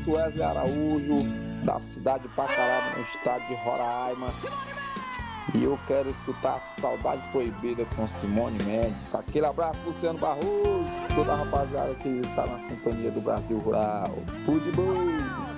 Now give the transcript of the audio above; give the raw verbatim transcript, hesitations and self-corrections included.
abraço, Wesley Araújo, da cidade de Pacaraima, no estado de Roraima. E eu quero escutar Saudade Proibida com Simone Mendes. Aquele abraço, Luciano Barroso, toda a rapaziada que está na sintonia do Brasil Rural. Tudo de bom!